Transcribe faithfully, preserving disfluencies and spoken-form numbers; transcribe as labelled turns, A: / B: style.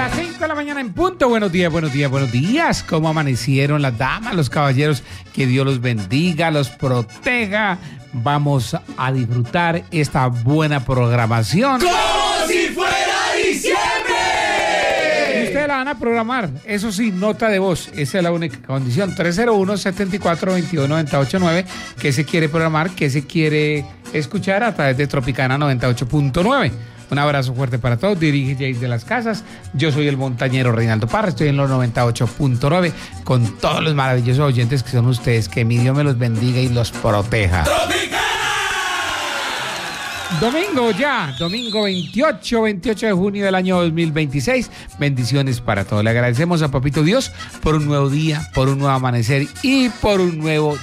A: Las cinco de la mañana en punto. Buenos días, buenos días, buenos días. ¿Cómo amanecieron las damas, los caballeros? Que Dios los bendiga, los proteja. Vamos a disfrutar esta buena programación.
B: ¡Como si fuera diciembre!
A: Y ustedes la van a programar. Eso sí, nota de voz. Esa es la única condición. tres cero uno, siete cuatro, dos uno, nueve ocho nueve. ¿Qué se quiere programar? ¿Qué se quiere escuchar a través de Tropicana noventa y ocho punto nueve? Un abrazo fuerte para todos. Dirige Jace de las Casas. Yo soy el montañero Reinaldo Parra. Estoy en los noventa y ocho punto nueve con todos los maravillosos oyentes que son ustedes. Que mi Dios me los bendiga y los proteja.
B: ¡Tropicana!
A: Domingo ya, domingo veintiocho, veintiocho de junio del año dos mil veintiséis. Bendiciones para todos. Le agradecemos a Papito Dios por un nuevo día, por un nuevo amanecer y por un nuevo